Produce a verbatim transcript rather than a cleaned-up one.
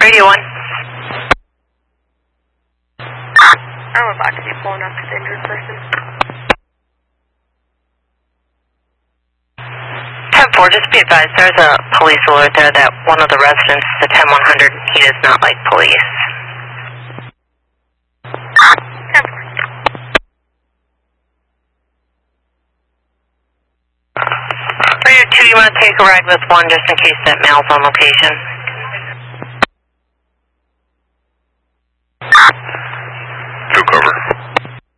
Radio one. I'm about to be pulling up this injured person. ten four, just be advised, there's a police alert there that one of the residents is a ten one hundred. He does not like police. ten four. Radio two, you want to take a ride with one just in case that mail's on location?